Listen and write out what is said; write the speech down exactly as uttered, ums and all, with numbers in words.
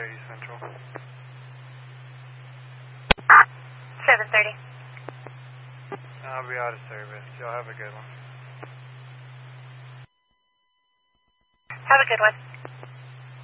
Central. seven thirty. I'll be out of service. Y'all have a good one. Have a good one.